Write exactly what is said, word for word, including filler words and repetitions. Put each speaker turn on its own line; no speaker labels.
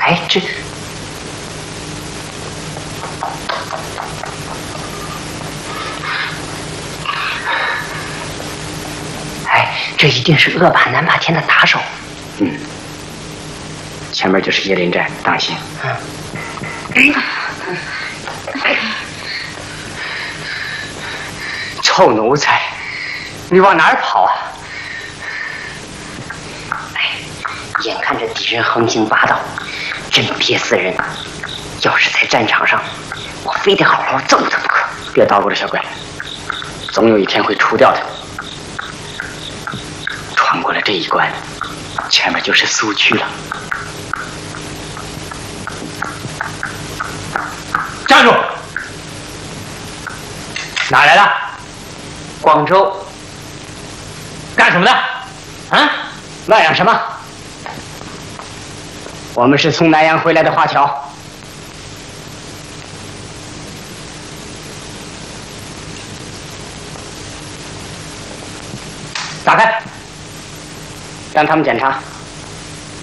哎，这，哎，这一定是恶霸南霸天的打手。
嗯，前面就是椰林寨，当心。嗯。臭奴才，你往哪儿跑啊？
哎，眼看着敌人横行霸道，真憋死人。要是在战场上，我非得好好揍他不可。
别捣鼓了，小鬼，总有一天会除掉他。穿过了这一关，前面就是苏区了。站住！哪来的？
广州。
干什么的？啊？乱嚷什么？我们是从南阳回来的华侨。打开，让他们检查。